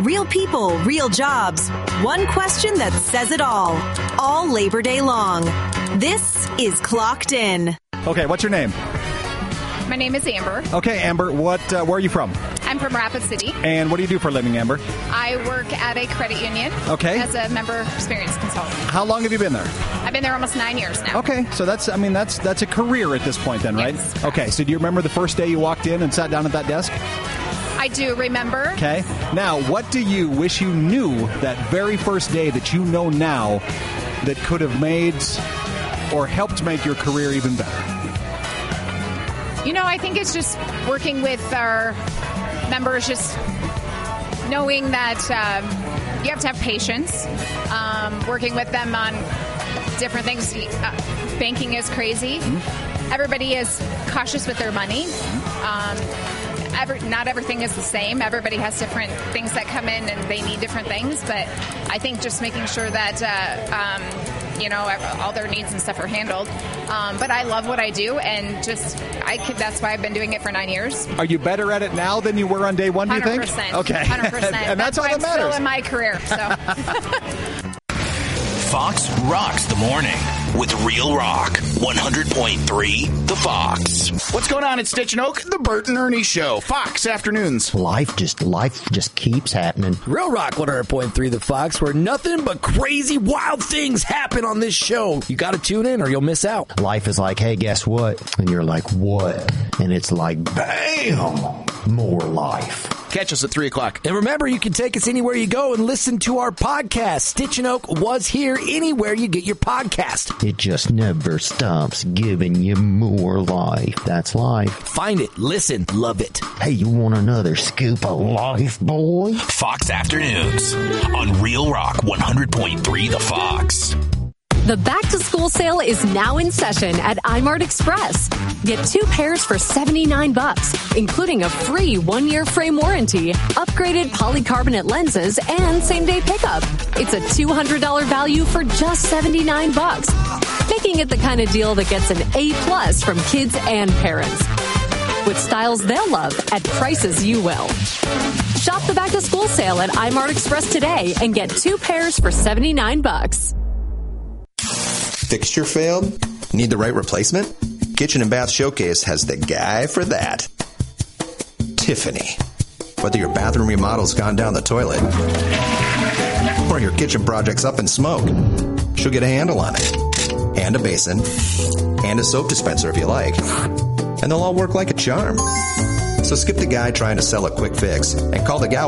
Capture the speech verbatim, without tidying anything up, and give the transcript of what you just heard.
Real people, real jobs. One question that says it all. All Labor Day long. This is Clocked In. Okay, what's your name? My name is Amber. Okay, Amber, what? Uh, where are you from? I'm from Rapid City. And what do you do for a living, Amber? I work at a credit union. Okay. As a member experience consultant. How long have you been there? I've been there almost nine years now. Okay, so that's, I mean, that's that's a career at this point then, right? Yes. Okay, so do you remember the first day you walked in and sat down at that desk? I do remember. Okay. Now, what do you wish you knew that very first day that you know now that could have made or helped make your career even better? You know, I think it's just working with our members, just knowing that um, you have to have patience, um, working with them on different things. Uh, banking is crazy. Mm-hmm. Everybody is cautious with their money. Um, every, not everything is the same. Everybody has different things that come in and they need different things. But I think just making sure that, uh, um, you know, all their needs and stuff are handled. Um, but I love what I do, and just I could, that's why I've been doing it for nine years. Are you better at it now than you were on day one, do you think? one hundred percent. Okay. one hundred percent. and that's, that's all why that I'm matters. still in my career. So. Fox rocks the morning with Real Rock one hundred point three The Fox. What's going on in Stitch and Oak? The Bert and Ernie Show. Fox afternoons. Life just life just keeps happening. Real Rock one hundred point three The Fox, where nothing but crazy, wild things happen on this show. You got to tune in or you'll miss out. Life is like, hey, guess what? And you're like, what? And it's like, bam, more life. Catch us at three o'clock. And remember, you can take us anywhere you go and listen to our podcast. Stitch and Oak was here anywhere you get your podcast. It just never stops giving you more life. That's life. Find it, listen, love it. Hey, you want another scoop of life, boy? Fox Afternoons on Real Rock one hundred point three The Fox. The back-to-school sale is now in session at iMart Express. Get two pairs for seventy-nine bucks, including a free one-year frame warranty, upgraded polycarbonate lenses, and same-day pickup. It's a two hundred dollars value for just seventy-nine bucks, making it the kind of deal that gets an A-plus from kids and parents. With styles they'll love at prices you will. Shop the back-to-school sale at iMart Express today and get two pairs for seventy-nine bucks. Fixture failed? Need the right replacement? Kitchen and Bath Showcase has the guy for that. Tiffany. Whether your bathroom remodel's gone down the toilet or your kitchen project's up in smoke, she'll get a handle on it. And a basin. And a soap dispenser if you like. And they'll all work like a charm. So skip the guy trying to sell a quick fix and call the gal